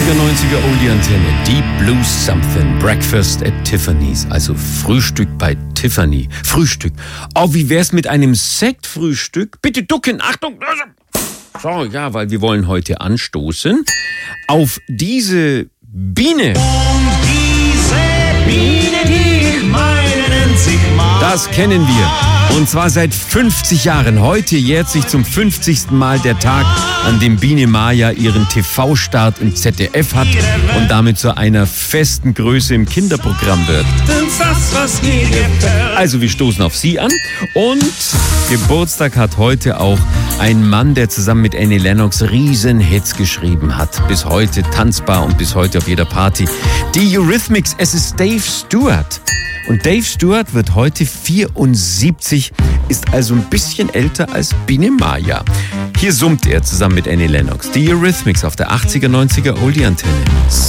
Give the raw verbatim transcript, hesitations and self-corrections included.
achtziger, neunziger Oldie-Antenne, Deep Blue Something, Breakfast at Tiffany's, also Frühstück bei Tiffany. Frühstück. Oh, wie wär's mit einem Sektfrühstück? Bitte ducken, Achtung! So, ja, weil wir wollen heute anstoßen auf diese Biene. Und diese Biene, die ich meine, nennt sich Maya. Das kennen wir. Und zwar seit fünfzig Jahren. Heute jährt sich zum fünfzigsten Mal der Tag, an dem Biene Maya ihren T V-Start im Z D F hat und damit zu einer festen Größe im Kinderprogramm wird. Das, was mir gefällt. Also wir stoßen auf sie an und Geburtstag hat heute auch ein Mann, der zusammen mit Annie Lennox Riesenhits geschrieben hat. Bis heute tanzbar und bis heute auf jeder Party. Die Eurythmics, es ist Dave Stewart. Und Dave Stewart wird heute vierundsiebzig, ist also ein bisschen älter als Biene Maya. Hier summt er zusammen mit Annie Lennox. Die Eurythmics auf der achtziger, neunziger Oldie-Antenne.